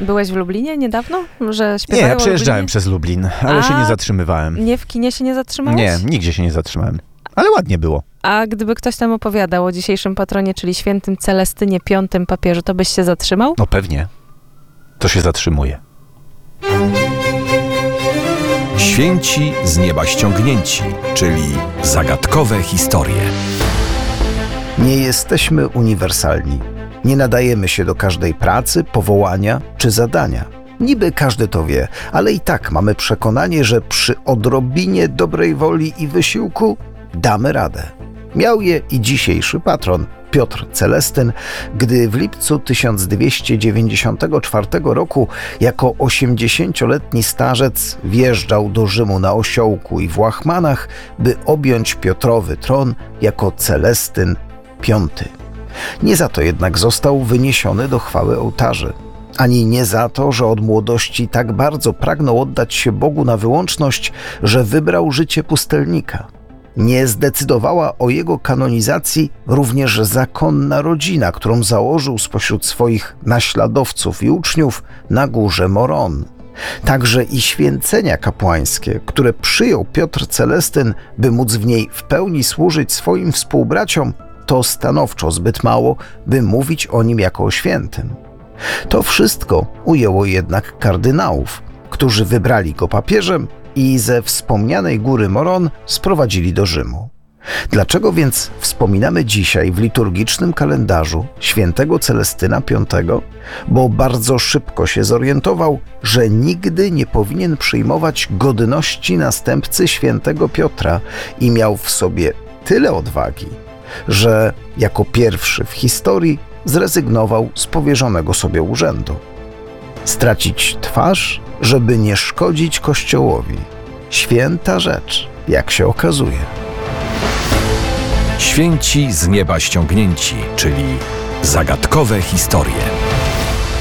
Byłeś w Lublinie niedawno? Że Nie, śpiewają ja o przejeżdżałem Lublinie? przez Lublin, ale się nie zatrzymywałem. Nie w kinie się nie zatrzymałeś? Nie, nigdzie się nie zatrzymałem. Ale ładnie było. A gdyby ktoś tam opowiadał o dzisiejszym patronie, czyli świętym Celestynie, piątym papieżu, to byś się zatrzymał? No pewnie. To się zatrzymuje. Święci z nieba ściągnięci, czyli zagadkowe historie. Nie jesteśmy uniwersalni. Nie nadajemy się do każdej pracy, powołania czy zadania. Niby każdy to wie, ale i tak mamy przekonanie, że przy odrobinie dobrej woli i wysiłku damy radę. Miał je i dzisiejszy patron, Piotr Celestyn, gdy w lipcu 1294 roku jako 80-letni starzec wjeżdżał do Rzymu na osiołku i w łachmanach, by objąć Piotrowy tron jako Celestyn V. Nie za to jednak został wyniesiony do chwały ołtarzy. Ani nie za to, że od młodości tak bardzo pragnął oddać się Bogu na wyłączność, że wybrał życie pustelnika. Nie zdecydowała o jego kanonizacji również zakonna rodzina, którą założył spośród swoich naśladowców i uczniów na górze Moron. Także i święcenia kapłańskie, które przyjął Piotr Celestyn, by móc w niej w pełni służyć swoim współbraciom, to stanowczo zbyt mało, by mówić o nim jako o świętym. To wszystko ujęło jednak kardynałów, którzy wybrali go papieżem i ze wspomnianej góry Moron sprowadzili do Rzymu. Dlaczego więc wspominamy dzisiaj w liturgicznym kalendarzu świętego Celestyna V? Bo bardzo szybko się zorientował, że nigdy nie powinien przyjmować godności następcy świętego Piotra i miał w sobie tyle odwagi, że jako pierwszy w historii zrezygnował z powierzonego sobie urzędu. Stracić twarz, żeby nie szkodzić Kościołowi. Święta rzecz, jak się okazuje. Święci z nieba ściągnięci, czyli zagadkowe historie.